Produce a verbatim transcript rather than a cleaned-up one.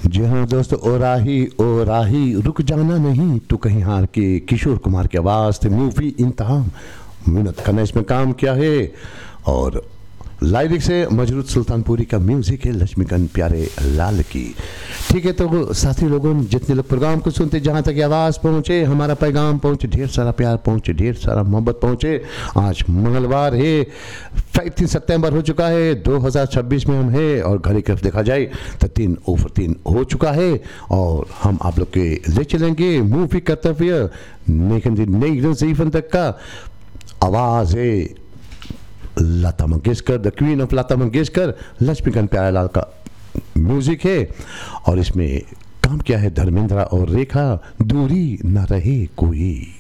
जी हाँ दोस्तों, ओ राही ओ राही रुक जाना नहीं तू कहीं हार के, किशोर कुमार की आवाज़ थी, मूवी इंतहाम। मिन्नत खन्ना इसमें काम किया है और लाइरिक्स से मजरूद सुल्तानपुरी का म्यूजिक है लक्ष्मीकांत प्यारे लाल की। ठीक है, तो साथी लोगों, जितने लोग प्रोग्राम को सुनते, जहाँ तक ये आवाज़ पहुँचे, हमारा पैगाम पहुँचे, ढेर सारा प्यार पहुँचे, ढेर सारा मोहब्बत पहुँचे। आज मंगलवार है, पैंतीस सितंबर हो चुका है, दो हज़ार छब्बीस में हम हैं और घड़ी की तरफ देखा जाए तो तीन ओवर तीन हो चुका है और हम आप लोग के ले चलेंगे मूवी कर्तव्य नई जीवन तक का। आवाज़ है Lata Mangeshkar, the queen of Lata Mangeshkar, Laxmikant Pyarelal का म्यूजिक है और इसमें काम किया है धर्मेंद्र और रेखा। दूरी न रहे कोई।